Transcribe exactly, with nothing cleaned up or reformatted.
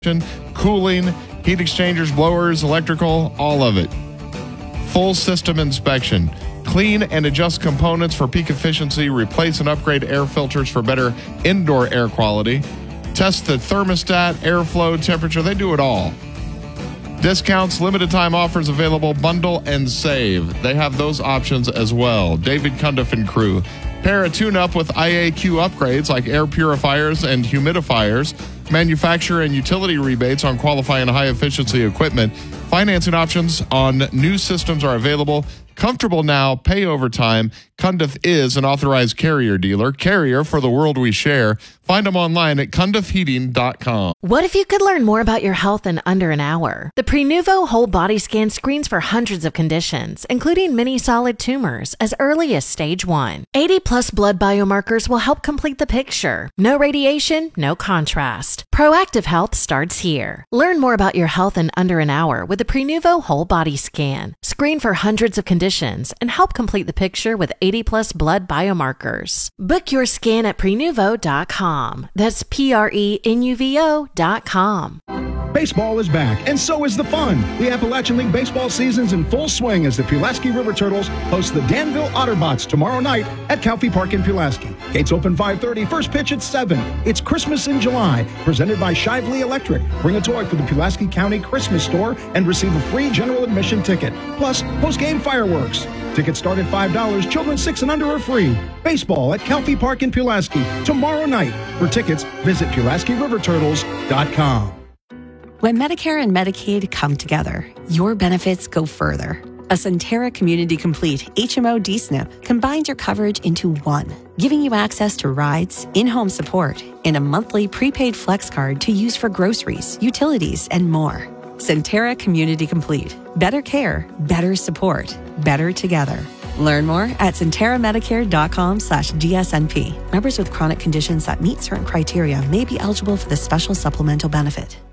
cooling, heat exchangers, blowers, electrical, all of it. Full system inspection. Clean and adjust components for peak efficiency. Replace and upgrade air filters for better indoor air quality. Test the thermostat, airflow, temperature. They do it all. Discounts, limited time offers available. Bundle and save. They have those options as well. David Cundiff and crew. Pair a tune-up with I A Q upgrades like air purifiers and humidifiers. Manufacturer and utility rebates on qualifying high-efficiency equipment. Financing options on new systems are available. Comfortable now, pay over time. Cundiff is an authorized Carrier dealer. Carrier for the world we share. Find them online at cundiff heating dot com. What if you could learn more about your health in under an hour? The Prenuvo Whole Body Scan screens for hundreds of conditions, including many solid tumors, as early as stage one. eighty plus blood biomarkers will help complete the picture. No radiation, no contrast. Proactive health starts here. Learn more about your health in under an hour with the Prenuvo Whole Body Scan. Screen for hundreds of conditions and help complete the picture with eighty plus blood biomarkers. Book your scan at prenuvo dot com. That's P R E N U V O dot com. Baseball is back, and so is the fun. The Appalachian League baseball season's in full swing as the Pulaski River Turtles host the Danville Otterbots tomorrow night at Calfee Park in Pulaski. Gates open five thirty, first pitch at seven. It's Christmas in July, presented by Shively Electric. Bring a toy for the Pulaski County Christmas store and receive a free general admission ticket. Plus, post-game fireworks. Tickets start at five dollars. Children six and under are free. Baseball at Calfee Park in Pulaski tomorrow night. For tickets, visit Pulaski River Turtles dot com. When Medicare and Medicaid come together, your benefits go further. A Centera Community Complete H M O D S N P combines your coverage into one, giving you access to rides, in-home support, and a monthly prepaid flex card to use for groceries, utilities, and more. Centera Community Complete. Better care, better support, better together. Learn more at centeramedicare.com slash DSNP. Members with chronic conditions that meet certain criteria may be eligible for the special supplemental benefit.